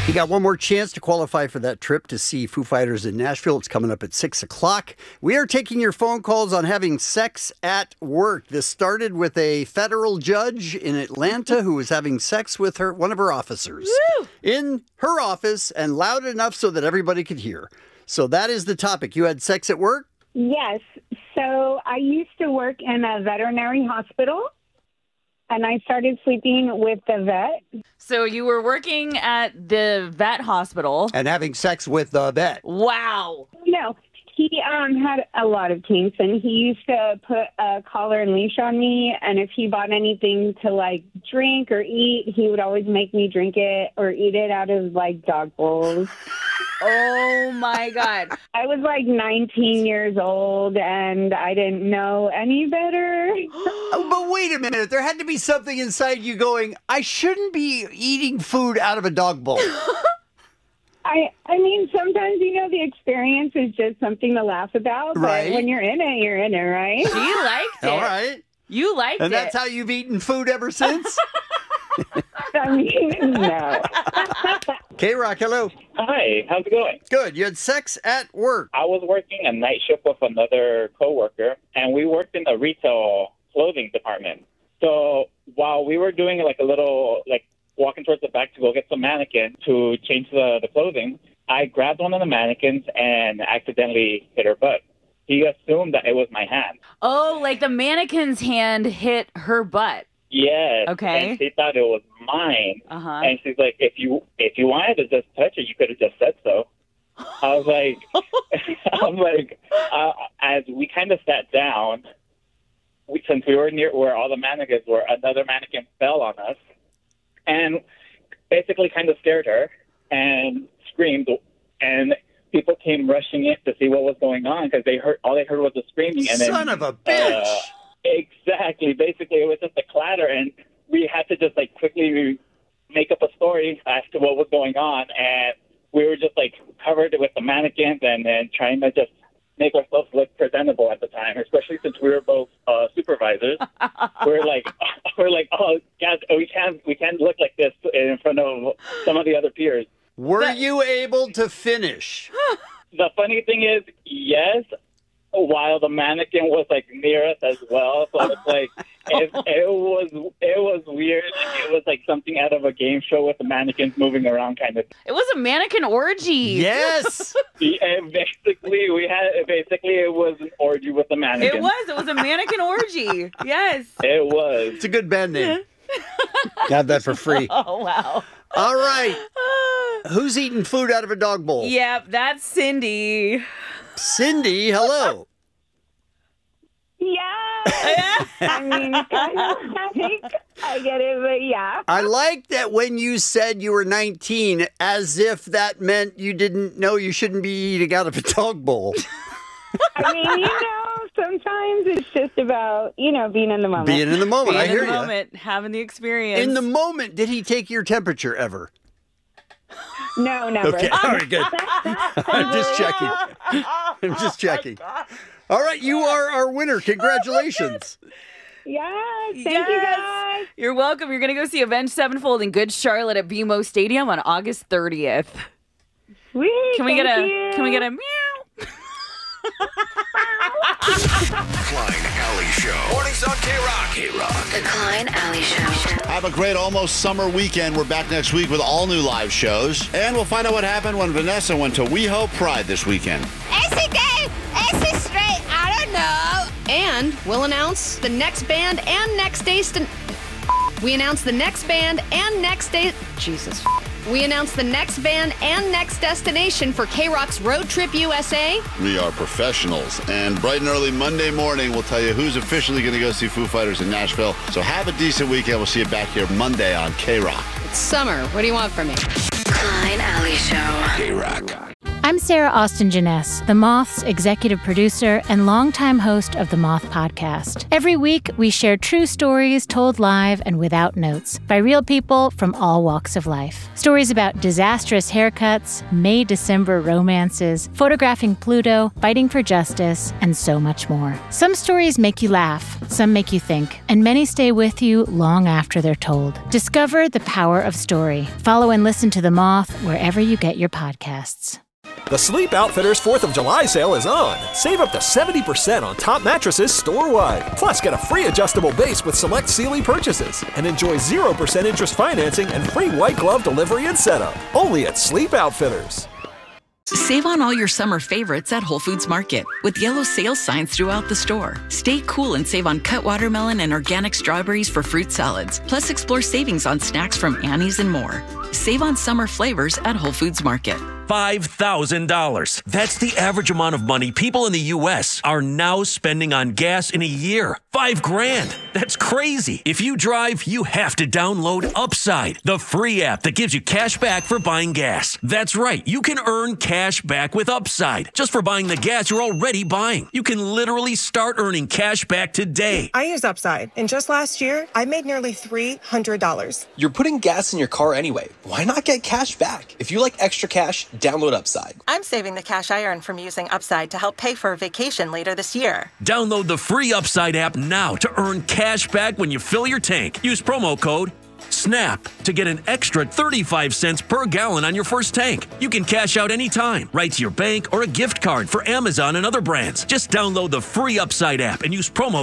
You got one more chance to qualify for that trip to see Foo Fighters in Nashville. It's coming up at 6 o'clock. We are taking your phone calls on having sex at work. This started with a federal judge in Atlanta who was having sex with one of her officers in her office and loud enough so that everybody could hear. So that is the topic. You had sex at work? Yes. So I used to work in a veterinary hospital, and I started sleeping with the vet. So you were working at the vet hospital. And having sex with the vet. Wow. No, he had a lot of kinks, and he used to put a collar and leash on me, and if he bought anything to, like, drink or eat, he would always make me drink it or eat it out of, like, dog bowls. Oh, my God. I was, like, 19 years old, and I didn't know any better. Oh, but wait a minute. There had to be something inside you going, I shouldn't be eating food out of a dog bowl. I mean, sometimes, the experience is just something to laugh about. But Right. when you're in it, right? She liked it. All right. You liked it. And that's how you've eaten food ever since? I mean, no. K-Rock, hello. Hi, how's it going? Good. You had sex at work. I was working a night shift with another coworker, and we worked in the retail clothing department. So while we were doing like a little, walking towards the back to go get some mannequin to change the clothing, I grabbed one of the mannequins and accidentally hit her butt. He assumed that it was my hand. Oh, like the mannequin's hand hit her butt. Yes. Okay. And she thought it was mine. Uh-huh. And she's like, if you wanted to just touch it, you could have just said so. I was like, as we kind of sat down, since we were near where all the mannequins were, another mannequin fell on us and basically kind of scared her and screamed. And people came rushing in to see what was going on because all they heard was the screaming. And Son of a bitch. Exactly. Basically, it was just a clatter, and we had to just quickly make up a story as to what was going on, and we were just covered with the mannequins and then trying to just make ourselves look presentable at the time, especially since we were both supervisors. we're like, oh, guys, we can't look like this in front of some of the other peers. Were you able to finish? The funny thing is, yes, while the mannequin was near us as well. So it's it was weird. It was something out of a game show with the mannequins moving around kind of. It was a mannequin orgy. Yes. And basically it was an orgy with the mannequins. It was a mannequin orgy. Yes. It was. It's a good band name. Got that for free. Oh, wow. All right. Who's eating food out of a dog bowl? Yep, that's Cindy. Cindy, hello. Yeah. I mean, I get it, but yeah. I like that when you said you were 19, as if that meant you didn't know you shouldn't be eating out of a dog bowl. I mean, sometimes it's just about, being in the moment. Being in the moment. I hear in the you. moment, having the experience. In the moment, did he take your temperature ever? No, never. Okay, all right, good. I'm just checking. All right, you are our winner. Congratulations. Yes, thank you guys. You're welcome. You're going to go see Avenged Sevenfold in Good Charlotte at BMO Stadium on August 30th. Sweet, Can we get a meow? Klein Alley Show. Mornings on K-Rock. K-Rock. The Klein Alley Show. Have a great almost summer weekend. We're back next week with all new live shows. And we'll find out what happened when Vanessa went to WeHo Pride this weekend. Is it gay? Is it straight? I don't know. And we'll announce the next band and next day. We announce the next band and next day. Jesus. We announce the next band and next destination for K-Rock's Road Trip USA. We are professionals. And bright and early Monday morning, we'll tell you who's officially going to go see Foo Fighters in Nashville. So have a decent weekend. We'll see you back here Monday on K-Rock. It's summer. What do you want from me? Klein Alley Show. K-Rock. I'm Sarah Austin Janess, The Moth's executive producer and longtime host of the Moth Podcast. Every week, we share true stories told live and without notes by real people from all walks of life. Stories about disastrous haircuts, May-December romances, photographing Pluto, fighting for justice, and so much more. Some stories make you laugh, some make you think, and many stay with you long after they're told. Discover the power of story. Follow and listen to The Moth wherever you get your podcasts. The Sleep Outfitters 4th of July sale is on. Save up to 70% on top mattresses store-wide. Plus, get a free adjustable base with select Sealy purchases. And enjoy 0% interest financing and free white glove delivery and setup. Only at Sleep Outfitters. Save on all your summer favorites at Whole Foods Market with yellow sales signs throughout the store. Stay cool and save on cut watermelon and organic strawberries for fruit salads. Plus, explore savings on snacks from Annie's and more. Save on summer flavors at Whole Foods Market. $5,000. That's the average amount of money people in the U.S. are now spending on gas in a year. $5,000. That's crazy. If you drive, you have to download Upside, the free app that gives you cash back for buying gas. That's right. You can earn cash back with Upside just for buying the gas you're already buying. You can literally start earning cash back today. I use Upside, and just last year, I made nearly $300. You're putting gas in your car anyway. Why not get cash back? If you like extra cash, download Upside. I'm saving the cash I earn from using Upside to help pay for a vacation later this year. Download the free Upside app now to earn cash back when you fill your tank. Use promo code SNAP to get an extra 35 cents per gallon on your first tank. You can cash out anytime, right to your bank or a gift card for Amazon and other brands. Just download the free Upside app and use promo